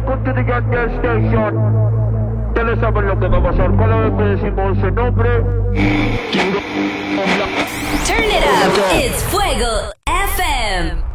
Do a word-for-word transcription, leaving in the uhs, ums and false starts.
welcome to the Goddamn Station. Ya le saben lo que va a pasar cada vez que decimos ese nombre. Turn it up, it's Fuego F M.